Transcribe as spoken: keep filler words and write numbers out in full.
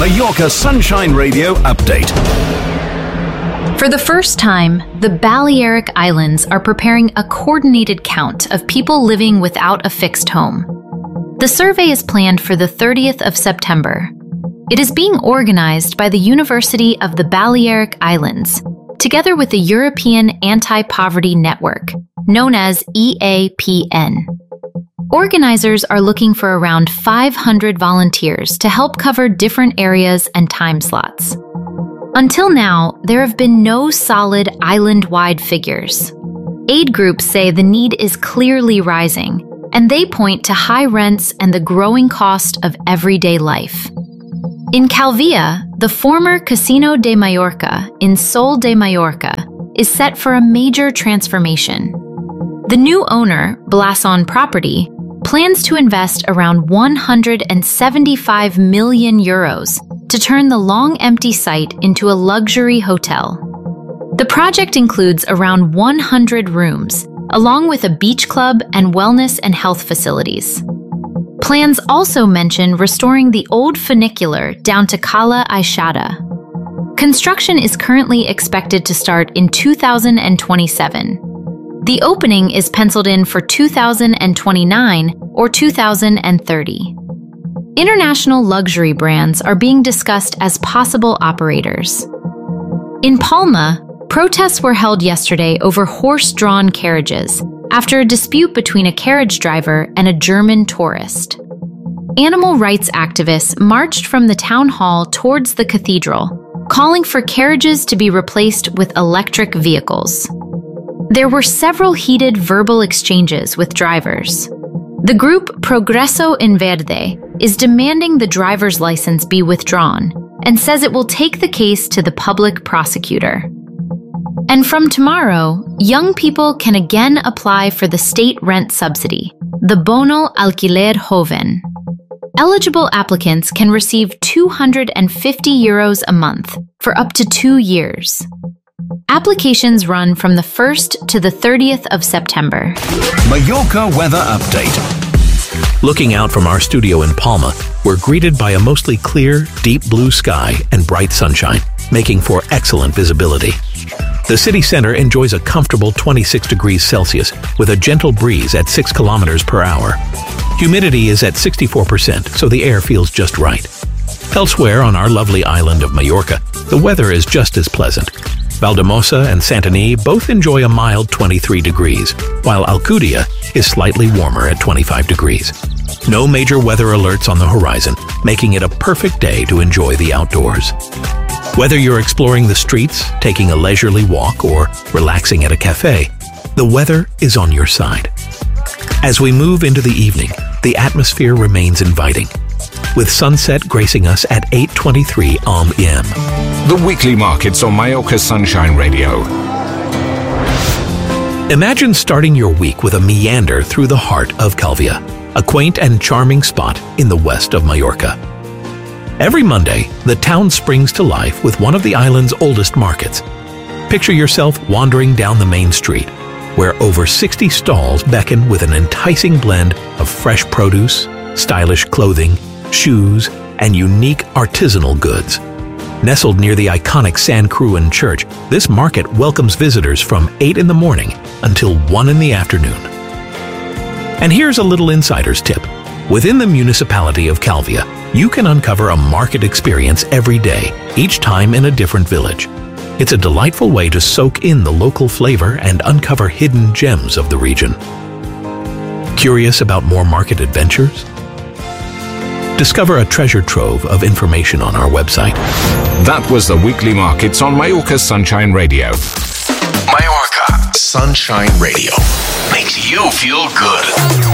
Mallorca Sunshine Radio update. For the first time, the Balearic Islands are preparing a coordinated count of people living without a fixed home. The survey is planned for the thirtieth of September. It is being organized by the University of the Balearic Islands, together with the European Anti-Poverty Network, known as E A P N. Organizers are looking for around five hundred volunteers to help cover different areas and time slots. Until now, there have been no solid island-wide figures. Aid groups say the need is clearly rising, and they point to high rents and the growing cost of everyday life. In Calvia, the former Casino de Mallorca in Sol de Mallorca is set for a major transformation. The new owner, Blason Property, plans to invest around one hundred seventy-five million euros to turn the long-empty site into a luxury hotel. The project includes around one hundred rooms, along with a beach club and wellness and health facilities. Plans also mention restoring the old funicular down to Cala Aixada. Construction is currently expected to start in two thousand twenty-seven. The opening is penciled in for two thousand twenty-nine or two thousand thirty. International luxury brands are being discussed as possible operators. In Palma, protests were held yesterday over horse-drawn carriages after a dispute between a carriage driver and a German tourist. Animal rights activists marched from the town hall towards the cathedral, calling for carriages to be replaced with electric vehicles. There were several heated verbal exchanges with drivers. The group Progreso en Verde is demanding the driver's license be withdrawn and says it will take the case to the public prosecutor. And from tomorrow, young people can again apply for the state rent subsidy, the Bono Alquiler Joven. Eligible applicants can receive two hundred fifty euros a month for up to two years. Applications run from the first to the thirtieth of September. Mallorca weather update. Looking out from our studio in Palma, we're greeted by a mostly clear, deep blue sky and bright sunshine, making for excellent visibility. The city center enjoys a comfortable twenty-six degrees Celsius with a gentle breeze at six kilometers per hour. Humidity is at sixty-four percent, so the air feels just right. Elsewhere on our lovely island of Mallorca, the weather is just as pleasant. Valdemosa and Santany both enjoy a mild twenty-three degrees, while Alcudia is slightly warmer at twenty-five degrees. No major weather alerts on the horizon, making it a perfect day to enjoy the outdoors. Whether you're exploring the streets, taking a leisurely walk, or relaxing at a cafe, the weather is on your side. As we move into the evening, the atmosphere remains inviting, with sunset gracing us at eight twenty-three A M. The weekly markets on Mallorca Sunshine Radio. Imagine starting your week with a meander through the heart of Calvia, a quaint and charming spot in the west of Mallorca. Every Monday, the town springs to life with one of the island's oldest markets. Picture yourself wandering down the main street, where over sixty stalls beckon with an enticing blend of fresh produce, stylish clothing, shoes, and unique artisanal goods. Nestled near the iconic San Cruin Church, this market welcomes visitors from eight in the morning until one in the afternoon. And here's a little insider's tip. Within the municipality of Calvia, you can uncover a market experience every day, each time in a different village. It's a delightful way to soak in the local flavor and uncover hidden gems of the region. Curious about more market adventures? Discover a treasure trove of information on our website. That was the weekly markets on Mallorca Sunshine Radio. Mallorca Sunshine Radio makes you feel good.